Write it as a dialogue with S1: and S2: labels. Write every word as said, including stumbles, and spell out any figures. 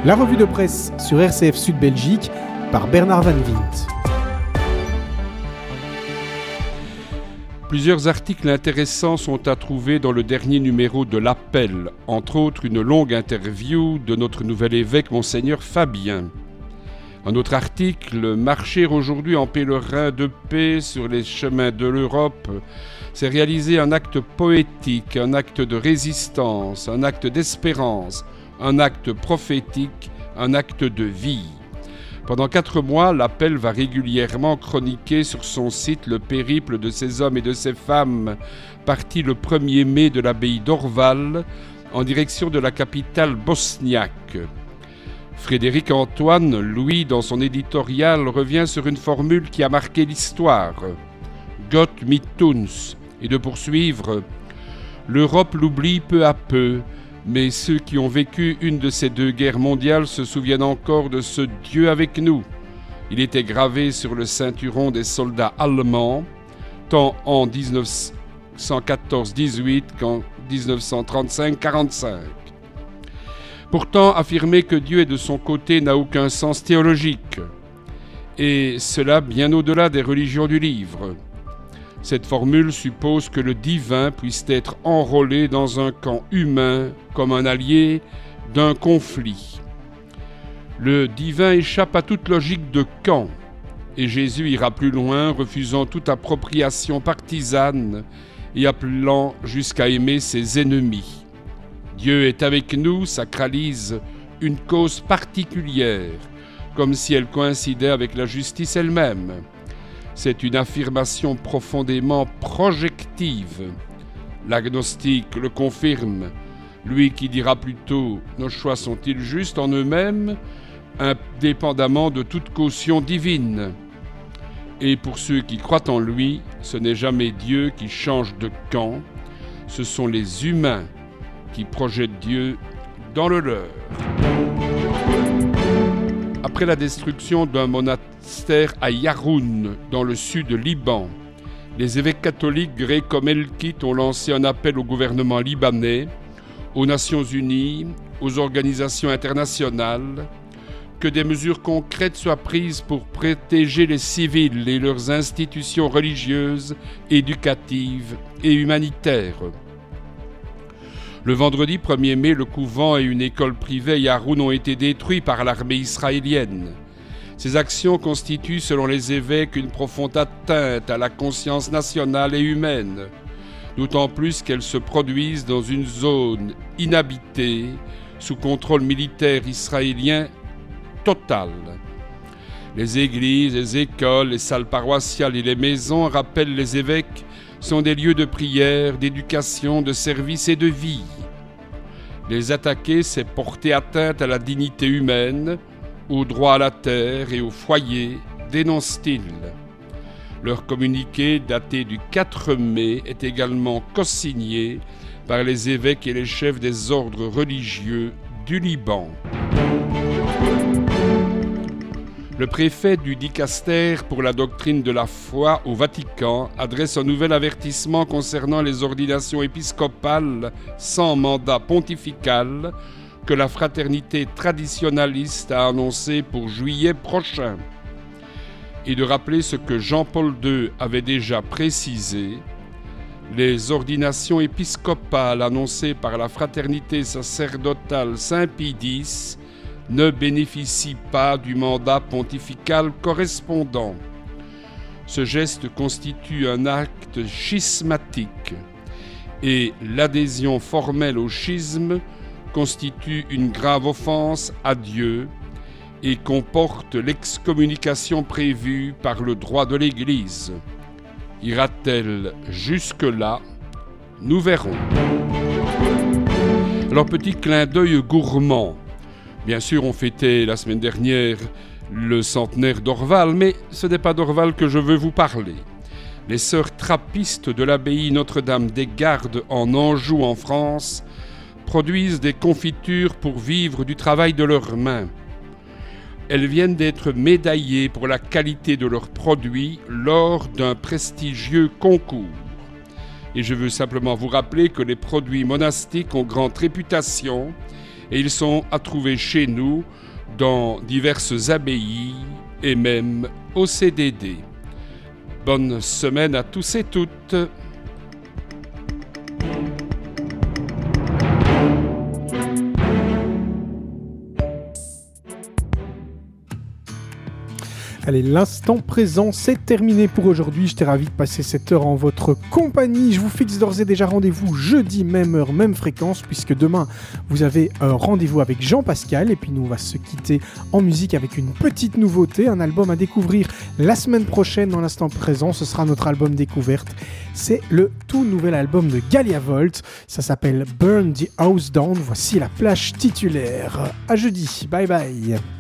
S1: La revue de presse sur R C F Sud Belgique par Bernard Van Wint.
S2: Plusieurs articles intéressants sont à trouver dans le dernier numéro de l'Appel, entre autres une longue interview de notre nouvel évêque, Monseigneur Fabien. Un autre article, Marcher aujourd'hui en pèlerin de paix sur les chemins de l'Europe, c'est réaliser un acte poétique, un acte de résistance, un acte d'espérance, un acte prophétique, un acte de vie. Pendant quatre mois, l'Appel va régulièrement chroniquer sur son site le périple de ces hommes et de ces femmes partis le premier mai de l'abbaye d'Orval en direction de la capitale bosniaque. Frédéric Antoine, lui, dans son éditorial, revient sur une formule qui a marqué l'histoire. Gott mit uns, et de poursuivre « L'Europe l'oublie peu à peu, mais ceux qui ont vécu une de ces deux guerres mondiales se souviennent encore de ce Dieu avec nous. Il était gravé sur le ceinturon des soldats allemands, tant en dix-neuf cent quatorze dix-huit qu'en dix-neuf cent trente-cinq quarante-cinq. Pourtant, affirmer que Dieu est de son côté n'a aucun sens théologique, et cela bien au-delà des religions du livre. Cette formule suppose que le divin puisse être enrôlé dans un camp humain comme un allié d'un conflit. Le divin échappe à toute logique de camp, et Jésus ira plus loin, refusant toute appropriation partisane et appelant jusqu'à aimer ses ennemis. Dieu est avec nous sacralise une cause particulière, comme si elle coïncidait avec la justice elle-même. C'est une affirmation profondément projective. L'agnostique le confirme, lui qui dira plutôt « Nos choix sont-ils justes en eux-mêmes, indépendamment de toute caution divine ?» Et pour ceux qui croient en lui, ce n'est jamais Dieu qui change de camp, ce sont les humains qui projettent Dieu dans le leur. Après la destruction d'un monastère à Yaroun, dans le sud Liban, les évêques catholiques grecs comme Elkit ont lancé un appel au gouvernement libanais, aux Nations Unies, aux organisations internationales, que des mesures concrètes soient prises pour protéger les civils et leurs institutions religieuses, éducatives et humanitaires. Le vendredi premier mai, le couvent et une école privée à Yaroun ont été détruits par l'armée israélienne. Ces actions constituent, selon les évêques, une profonde atteinte à la conscience nationale et humaine, d'autant plus qu'elles se produisent dans une zone inhabitée, sous contrôle militaire israélien total. Les églises, les écoles, les salles paroissiales et les maisons, rappellent les évêques, sont des lieux de prière, d'éducation, de service et de vie. Les attaquer, c'est porter atteinte à la dignité humaine, au droit à la terre et au foyer, dénoncent-ils. Leur communiqué, daté du quatre mai, est également co-signé par les évêques et les chefs des ordres religieux du Liban. Le préfet du Dicaster pour la doctrine de la foi au Vatican adresse un nouvel avertissement concernant les ordinations épiscopales sans mandat pontifical que la fraternité traditionnaliste a annoncé pour juillet prochain, et de rappeler ce que Jean-Paul deux avait déjà précisé: les ordinations épiscopales annoncées par la fraternité sacerdotale Saint-Pie X ne bénéficient pas du mandat pontifical correspondant. Ce geste constitue un acte schismatique et l'adhésion formelle au schisme constitue une grave offense à Dieu et comporte l'excommunication prévue par le droit de l'Église. Ira-t-elle jusque-là? Nous verrons. Alors, petit clin d'œil gourmand. Bien sûr, on fêtait la semaine dernière le centenaire d'Orval, mais ce n'est pas d'Orval que je veux vous parler. Les sœurs trappistes de l'abbaye Notre-Dame des Gardes en Anjou, en France, produisent des confitures pour vivre du travail de leurs mains. Elles viennent d'être médaillées pour la qualité de leurs produits lors d'un prestigieux concours. Et je veux simplement vous rappeler que les produits monastiques ont grande réputation et ils sont à trouver chez nous dans diverses abbayes et même au C D D. Bonne semaine à tous et toutes.
S1: Allez, l'instant présent, c'est terminé pour aujourd'hui. J'étais ravi de passer cette heure en votre compagnie. Je vous fixe d'ores et déjà rendez-vous jeudi, même heure, même fréquence, puisque demain, vous avez un rendez-vous avec Jean-Pascal. Et puis nous, on va se quitter en musique avec une petite nouveauté, un album à découvrir la semaine prochaine dans l'instant présent. Ce sera notre album découverte. C'est le tout nouvel album de Galia Volt. Ça s'appelle Burn the House Down. Voici la plage titulaire. À jeudi. Bye bye.